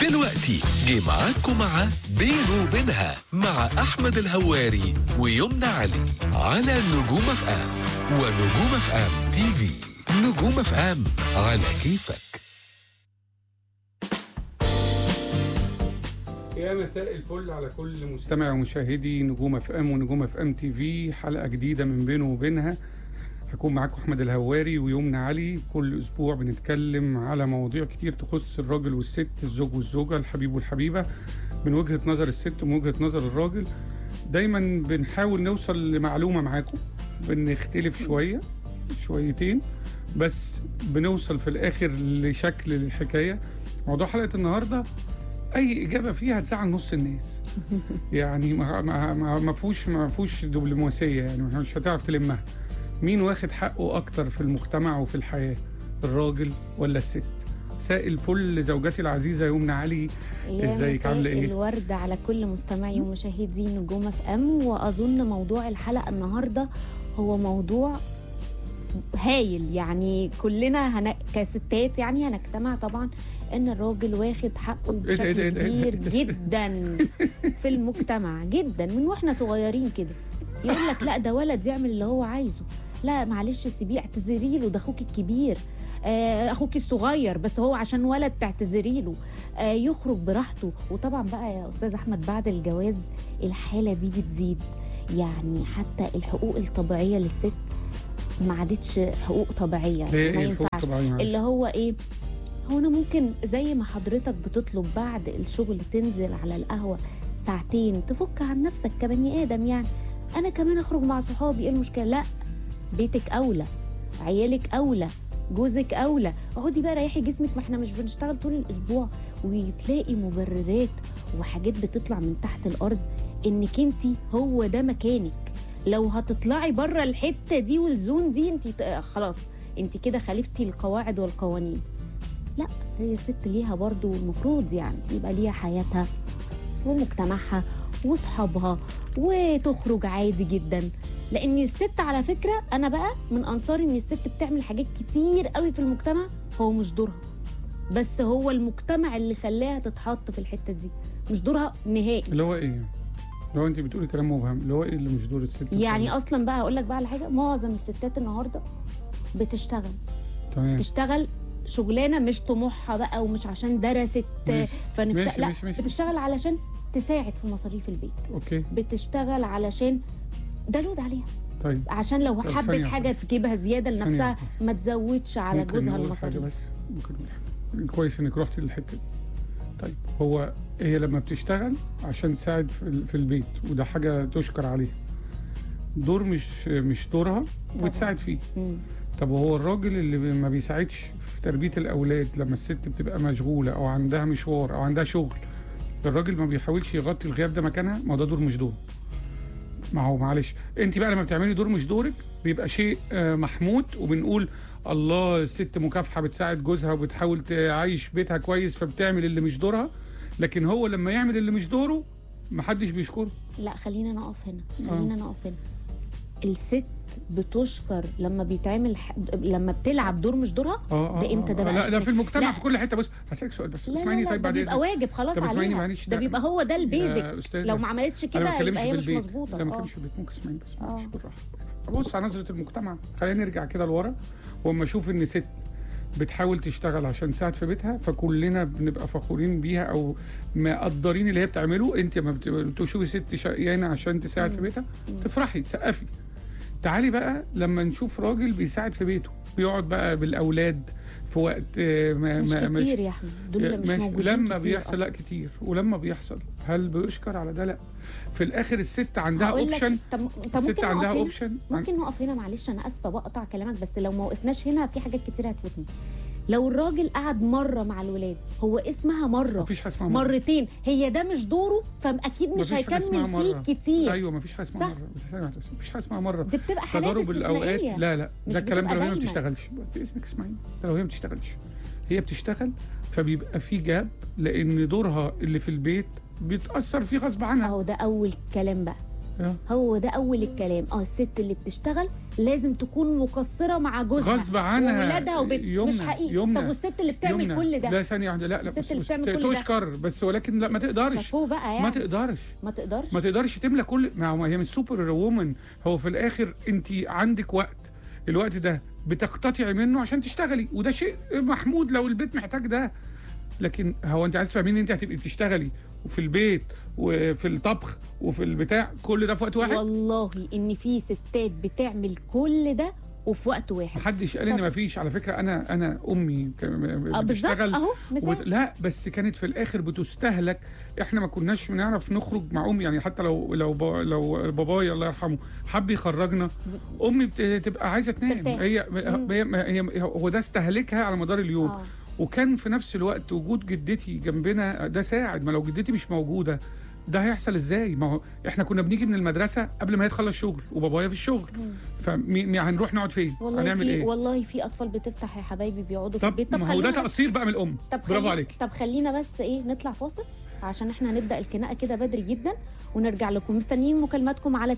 دلوقتي جه معاكم مع بينه وبينها مع أحمد الهواري ويمنى علي على نجوم اف ام ونجوم اف ام تي في. نجوم اف ام على كيفك. يا مساء الفل على كل مستمع ومشاهدي نجوم اف ام ونجوم اف ام تي في. حلقة جديدة من بينه وبينها. هكون معاكم احمد الهواري ويمنى علي. كل اسبوع بنتكلم على مواضيع كتير تخص الراجل والست، الزوج والزوجة، الحبيب والحبيبة، من وجهة نظر الست ومن وجهة نظر الراجل. دايما بنحاول نوصل لمعلومة معاكم، بنختلف شويتين بس بنوصل في الاخر لشكل الحكاية. موضوع حلقة النهاردة اي اجابة فيها هتزعل نص الناس. يعني ما فيهوش دبلوماسية، يعني مش هتعرف تلمها. مين واخد حقه اكتر في المجتمع وفي الحياة، الراجل ولا الست؟ مساء الفل زوجتي العزيزة يمنى علي، ازيك عاملة ايه؟ الورد على كل مستمعي ومشاهدي نجوم اف ام. واظن موضوع الحلقة النهاردة هو موضوع هايل، يعني كلنا كستات يعني هنجتمع طبعا ان الراجل واخد حقه بشكل كبير جدا في المجتمع جدا، من واحنا صغيرين كده. يقول لك لا ده ولد يعمل اللي هو عايزه، لا معلش سيبيه، اعتذري له، ده اخوك الكبير، اخوك الصغير، بس هو عشان ولد تعتذري له، يخرج براحته. وطبعا بقى يا استاذ احمد بعد الجواز الحالة دي بتزيد، يعني حتى الحقوق الطبيعية للست ما عادتش حقوق طبيعية، ما ينفعش. اللي هو ايه، هو انا ممكن زي ما حضرتك بتطلب بعد الشغل تنزل على القهوة ساعتين تفك عن نفسك كبني ادم، يعني انا كمان اخرج مع صحابي، ايه المشكلة؟ لا، بيتك اولى، عيالك اولى، جوزك اولى، اقعدي بقى ريحي جسمك، ما احنا مش بنشتغل طول الاسبوع. وتلاقي مبررات وحاجات بتطلع من تحت الارض انك انتي هو ده مكانك. لو هتطلعي بره الحته دي والزون دي انتي خلاص انتي كده خالفتي القواعد والقوانين. لا، هي الست ليها برضو المفروض يعني يبقى ليها حياتها ومجتمعها وصحابها، وتخرج عادي جدا. لان الست على فكره انا بقى من انصار ان الست بتعمل حاجات كتير قوي في المجتمع هو مش دورها، بس هو المجتمع اللي خلاها تتحط في الحته دي، مش دورها نهائي. اللي هو ايه؟ لو انت بتقولي كلام مبهم، اللي هو ايه اللي مش دور الست؟ يعني اصلا بقى هقول لك بقى على حاجه، معظم الستات النهارده بتشتغل، تمام، تشتغل شغلانه مش طموحها بقى ومش عشان درست فنفسها، لا ماشي. بتشتغل علشان تساعد في مصاريف البيت، اوكي، بتشتغل علشان ده لود عليها، طيب عشان لو حبت حاجه تجيبها زياده لنفسها ما تزودش على جوزها المصاريف. بس ممكن كويس انك رحتي للحته دي. طيب هي لما بتشتغل عشان تساعد في البيت، وده حاجه تشكر عليها، دور مش دورها وتساعد فيه. طب وهو الراجل اللي ما بيساعدش في تربيه الاولاد لما الست بتبقى مشغوله او عندها مشوار او عندها شغل، الراجل ما بيحاولش يغطي الغياب ده مكانها؟ ما ده دور مش دور. ما هو معلش، انت بقى لما بتعملي دور مش دورك بيبقى شيء محمود، وبنقول الله الست مكافحه بتساعد جوزها وبتحاول تعيش بيتها كويس فبتعمل اللي مش دورها. لكن هو لما يعمل اللي مش دوره محدش بيشكره. لا خلينا نقف هنا. الست بتشكر لما بيتعمل لما بتلعب دور مش دورها. ده امتى ده بقى؟ لا في المجتمع في كل حته. بص هسألك سؤال بس، اسمعيني. طيب بعد اذنك، ده بيبقى واجب خلاص عليها، ده بيبقى هو ده البيزك. لو ما عملتش كده يبقى هي مش مظبوطه. لا ما كانش في البيت، ممكن اسمعيني بس بالراحه. بص على نظره المجتمع، خلينا نرجع كده لورا. واما اشوف ان ست بتحاول تشتغل عشان تساعد في بيتها، فكلنا بنبقى فخورين بيها او مقدرين اللي هي بتعمله. انت لما بتشوفي ست شقيانه عشان تساعد في بيتها تفرحي تسقفي. تعالي بقى لما نشوف راجل بيساعد في بيته، بيقعد بقى بالاولاد في وقت مش كتير يا احمد، دول مش موجودين لما بيحصل. لا كتير، ولما بيحصل هل بيشكر على ده؟ لا. في الاخر الست عندها اوبشن. الست عندها اوبشن. ممكن نقف هنا، معلش انا اسفه بقطع كلامك، بس لو ما وقفناش هنا في حاجات كتير هتفوتني. لو الراجل قعد مره مع الولاد، هو اسمها مره، مفيش حاجه اسمها مرتين، هي ده مش دوره، فاكيد مش هيكمل فيه كتير. ايوه مفيش حاجه اسمها مره، مفيش حاجه اسمها مره، دي بتبقى حالات استثنائيه. لا ده الكلام ده لو هي ما بتشتغلش. باذنك اسمعيني، ده لو هي ما بتشتغلش، هي بتشتغل فبيبقى في جاب، لان دورها اللي في البيت بيتاثر فيه غصب عنها. هو ده اول كلام بقى، هو ده اول الكلام. الست اللي بتشتغل لازم تكون مقصره مع جوزها غصب عنها واولادها مش حقيقي. طب والست اللي بتعمل كل ده؟ لا ثانيه واحده، لا الست اللي بتعمل كل ده تشكر بس، ولكن لا ما تقدرش. شابوه بقى يعني. ما تقدرش تملى كل، ما هي مش سوبر وومن. هو في الاخر انت عندك وقت، الوقت ده بتقتطعي منه عشان تشتغلي، وده شيء محمود لو البيت محتاج ده. لكن هو انت عايز تفهمين ان انت هتبقي بتشتغلي وفي البيت وفي الطبخ وفي البتاع كل ده في وقت واحد؟ والله ان في ستات بتعمل كل ده وفي وقت واحد. محدش قال ان مفيش. على فكره انا امي بتشتغل اهو لا بس كانت في الاخر بتستهلك. احنا ما كناش بنعرف نخرج مع امي، يعني حتى لو بابايا الله يرحمه حب يخرجنا، امي بتبقى عايزه تنام. هي هو ده استهلكها على مدار اليوم. وكان في نفس الوقت وجود جدتي جنبنا ده ساعد. ما لو جدتي مش موجوده ده هيحصل ازاي؟ ما هو احنا كنا بنيجي من المدرسه قبل ما يتخلص الشغل وبابايا في الشغل، هنروح نقعد فين؟ هنعمل ايه؟ والله في اطفال بتفتح يا حبايبي بيقعدوا في البيت. طب ما هو ده تقصير بقى من الام. برافو عليك. طب خلينا بس نطلع فاصل عشان احنا هنبدا الخناقه كده بدري جدا ونرجع لكم. مستنيين مكالماتكم على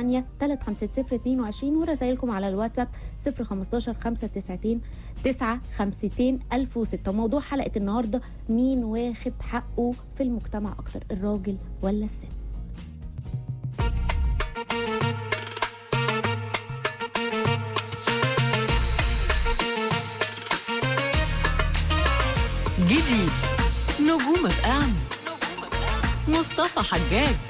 38 ورسائلكم على الواتساب 015 592 952 1006. موضوع حلقه النهارده: مين واخد حقه في المجتمع اكتر، الراجل ولا الست؟ جديد نجوم اف ام، مصطفى حجاج.